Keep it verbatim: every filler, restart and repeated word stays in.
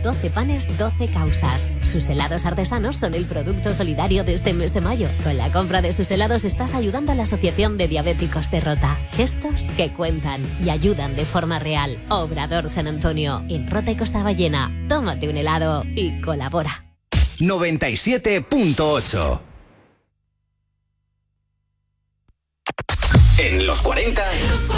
doce panes, doce causas. Sus helados artesanos son el producto solidario de este mes de mayo. Con la compra de sus helados estás ayudando a la Asociación de Diabéticos de Rota. Gestos que cuentan y ayudan de forma real. Obrador San Antonio, en Rota y Costa Ballena. Tómate un helado y colabora. noventa y siete punto ocho. En los cuarenta.